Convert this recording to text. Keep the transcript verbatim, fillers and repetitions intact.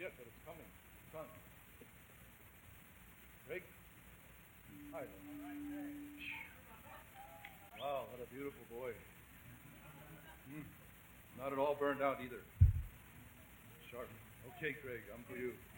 yet, but it's coming. Son. Greg? Hi. Wow, what a beautiful boy. Mm. Not at all burned out either. Sharp. Okay, Craig, I'm for you.